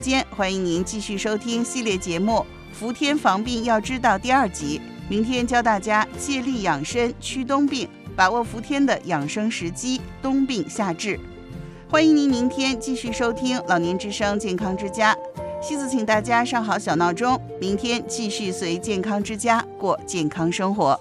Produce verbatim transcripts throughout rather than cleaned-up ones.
间欢迎您继续收听系列节目《伏天防病要知道》第二集。明天教大家借力养生驱冬病，把握伏天的养生时机，冬病夏治。欢迎您明天继续收听老年之声健康之家。西子请大家上好小闹钟，明天继续随健康之家过健康生活。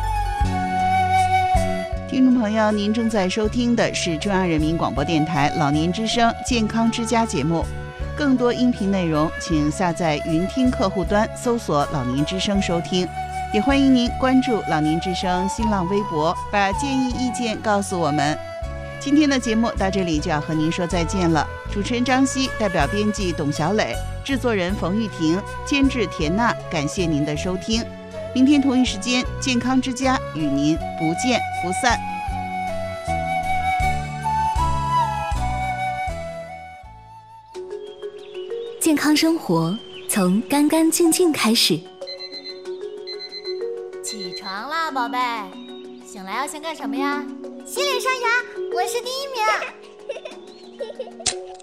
听众朋友，您正在收听的是中央人民广播电台老年之声健康之家节目。更多音频内容请下载云听客户端搜索老年之声收听，也欢迎您关注老年之声新浪微博，把建议意见告诉我们。今天的节目到这里就要和您说再见了，主持人张希代表编辑董小磊，制作人冯玉婷，监制田娜，感谢您的收听。明天同一时间健康之家与您不见不散。 健康生活从干干净净开始。 起床啦，宝贝！醒来要先干什么呀？洗脸刷牙，我是第一名。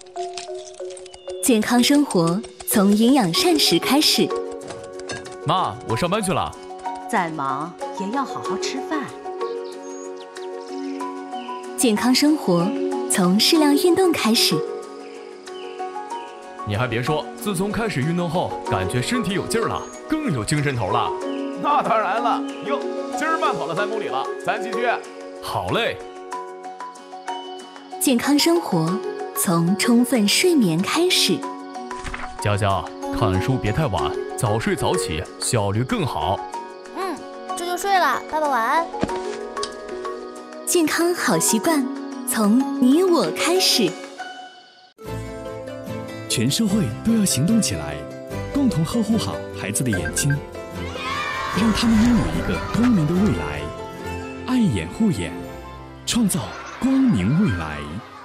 健康生活从营养膳食开始。 妈，我上班去了。 再忙也要好好吃饭。 健康生活从适量运动开始。 你还别说，自从开始运动后，感觉身体有劲儿了，更有精神头了。 那当然了，哟，今儿慢跑了三公里了，咱继续。 好嘞。 健康生活从充分睡眠开始。 佳佳，看书别太晚，早睡早起，效率更好。 嗯，这就睡了，爸爸晚安。 健康好习惯从你我开始。 全社会都要行动起来，共同呵护好孩子的眼睛，让他们拥有一个光明的未来。爱眼护眼，创造光明未来。